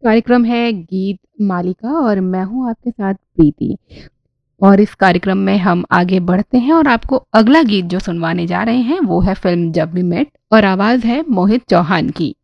कार्यक्रम है गीत मालिका और मैं हूँ आपके साथ प्रीति। और इस कार्यक्रम में हम आगे बढ़ते हैं और आपको अगला गीत जो सुनवाने जा रहे हैं वो है फ़िल्म जब वी मेट और आवाज़ है मोहित चौहान की।